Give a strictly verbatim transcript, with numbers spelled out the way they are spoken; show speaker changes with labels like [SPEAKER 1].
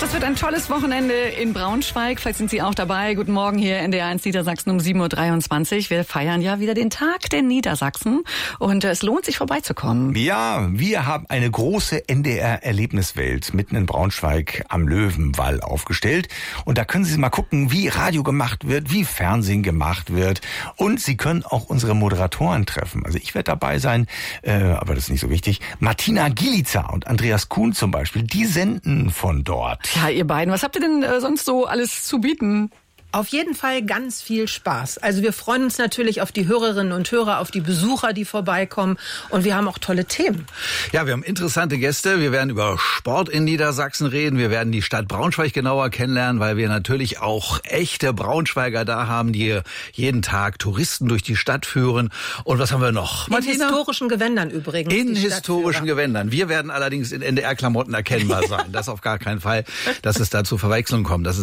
[SPEAKER 1] Das wird ein tolles Wochenende in Braunschweig. Vielleicht sind Sie auch dabei. Guten Morgen hier in N D R eins Niedersachsen um sieben Uhr dreiundzwanzig. Wir feiern ja wieder den Tag der Niedersachsen. Und es lohnt sich, vorbeizukommen.
[SPEAKER 2] Ja, wir haben eine große N D R-Erlebniswelt mitten in Braunschweig am Löwenwall aufgestellt. Und da können Sie mal gucken, wie Radio gemacht wird, wie Fernsehen gemacht wird. Und Sie können auch unsere Moderatoren treffen. Also ich werde dabei sein, äh, aber das ist nicht so wichtig. Martina Gilica und Andreas Kuhn zum Beispiel, die senden von dort.
[SPEAKER 1] Ja, ihr beiden, was habt ihr denn äh, sonst so alles zu bieten?
[SPEAKER 3] Auf jeden Fall ganz viel Spaß. Also wir freuen uns natürlich auf die Hörerinnen und Hörer, auf die Besucher, die vorbeikommen. Und wir haben auch tolle Themen.
[SPEAKER 4] Ja, wir haben interessante Gäste. Wir werden über Sport in Niedersachsen reden. Wir werden die Stadt Braunschweig genauer kennenlernen, weil wir natürlich auch echte Braunschweiger da haben, die jeden Tag Touristen durch die Stadt führen. Und was haben wir noch?
[SPEAKER 3] In Martina? historischen Gewändern übrigens.
[SPEAKER 4] In historischen Gewändern. Wir werden allerdings in N D R-Klamotten erkennbar sein. Das auf gar keinen Fall, dass es da zu Verwechslung kommt. Das ist